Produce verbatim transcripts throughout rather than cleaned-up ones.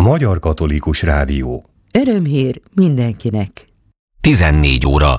Magyar Katolikus Rádió. Örömhír mindenkinek. tizennégy óra.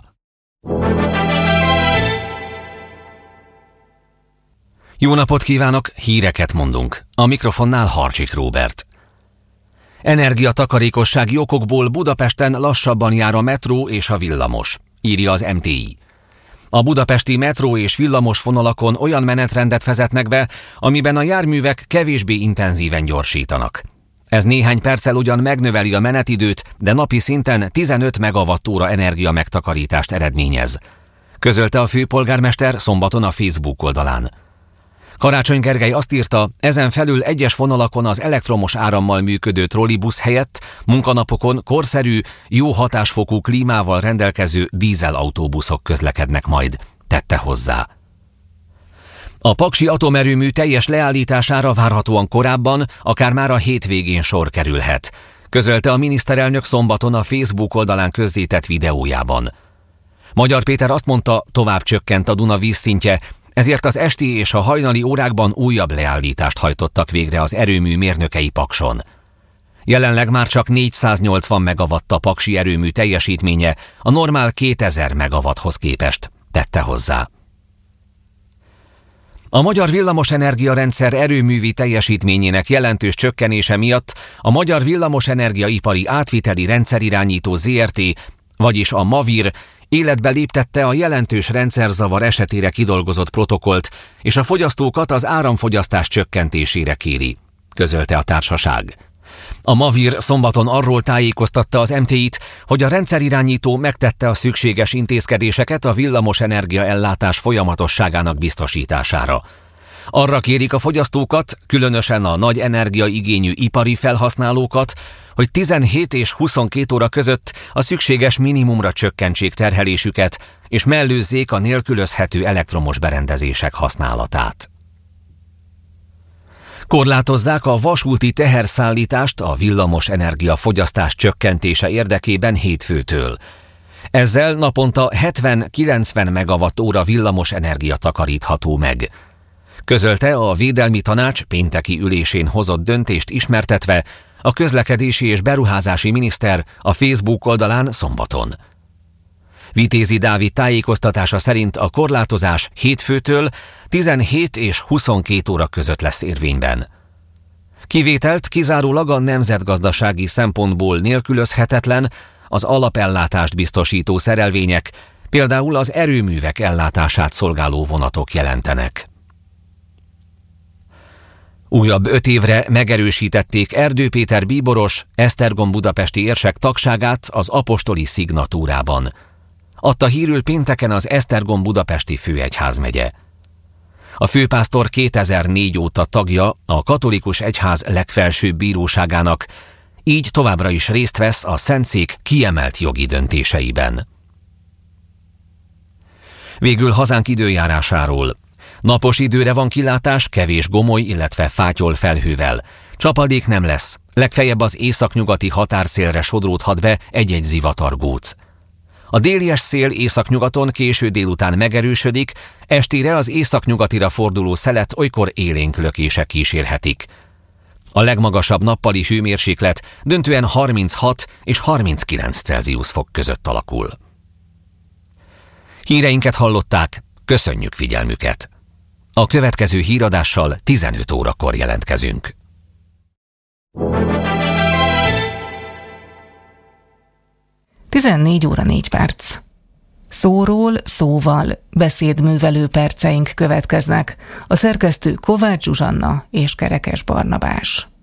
Jó napot kívánok, híreket mondunk. A mikrofonnál Harcsik Róbert. Energiatakarékossági okokból Budapesten lassabban jár a metró és a villamos, írja az em té i. A budapesti metró és villamos vonalakon olyan menetrendet vezetnek be, amiben a járművek kevésbé intenzíven gyorsítanak. Ez néhány perccel ugyan megnöveli a menetidőt, de napi szinten tizenöt megawattóra energia megtakarítást eredményez, közölte a főpolgármester szombaton a Facebook oldalán. Karácsony Gergely azt írta, ezen felül egyes vonalakon az elektromos árammal működő trollibusz helyett munkanapokon korszerű, jó hatásfokú klímával rendelkező dízelautóbuszok közlekednek majd, tette hozzá. A paksi atomerőmű teljes leállítására várhatóan korábban, akár már a hétvégén sor kerülhet, közölte a miniszterelnök szombaton a Facebook oldalán közzétett videójában. Magyar Péter azt mondta, tovább csökkent a Duna vízszintje, ezért az esti és a hajnali órákban újabb leállítást hajtottak végre az erőmű mérnökei Pakson. Jelenleg már csak négyszáznyolcvan megawatt a paksi erőmű teljesítménye a normál kétezer megawatthoz képest, tette hozzá. A magyar villamosenergiarendszer erőművi teljesítményének jelentős csökkenése miatt a Magyar Villamosenergia-ipari Átviteli Rendszerirányító zé er té, vagyis a MAVIR életbe léptette a jelentős rendszerzavar esetére kidolgozott protokollt, és a fogyasztókat az áramfogyasztás csökkentésére kéri, közölte a társaság. A MAVIR szombaton arról tájékoztatta az em té i-t, hogy a rendszerirányító megtette a szükséges intézkedéseket a villamosenergia ellátás folyamatosságának biztosítására. Arra kérik a fogyasztókat, különösen a nagy energiaigényű ipari felhasználókat, hogy tizenhét és huszonkét óra között a szükséges minimumra csökkentsék terhelésüket, és mellőzzék a nélkülözhető elektromos berendezések használatát. Korlátozzák a vasúti teherszállítást a villamos energiafogyasztás csökkentése érdekében hétfőtől. Ezzel naponta hetven-kilencven megawattóra villamos energia takarítható meg, közölte a Védelmi Tanács pénteki ülésén hozott döntést ismertetve a közlekedési és beruházási miniszter a Facebook oldalán szombaton. Vitézi Dávid tájékoztatása szerint a korlátozás hétfőtől tizenhét és huszonkét óra között lesz érvényben. Kivételt kizárólag a nemzetgazdasági szempontból nélkülözhetetlen, az alapellátást biztosító szerelvények, például az erőművek ellátását szolgáló vonatok jelentenek. Újabb öt évre megerősítették Erdő Péter bíboros, Esztergom budapesti érsek tagságát az apostoli szignatúrában. Adta hírül pénteken az Esztergom budapesti főegyházmegye. A főpásztor kétezer-négy óta tagja a katolikus egyház legfelsőbb bíróságának, így továbbra is részt vesz a Szentszék kiemelt jogi döntéseiben. Végül hazánk időjárásáról. Napos időre van kilátás, kevés gomoly, illetve fátyol felhővel. Csapadék nem lesz, legfeljebb az északnyugati határszélre sodródhat be egy-egy zivatargóc. A délies szél északnyugaton késő délután megerősödik, estére az északnyugatira forduló szelet olykor élénk lökések kísérhetik. A legmagasabb nappali hőmérséklet döntően harminchat és harminckilenc Celsius fok között alakul. Híreinket hallották, köszönjük figyelmüket! A következő híradással tizenöt órakor jelentkezünk. tizennégy óra négy perc. Szóról szóval beszédművelő perceink következnek. A szerkesztő Kovács Zsuzsanna és Kerekes Barnabás.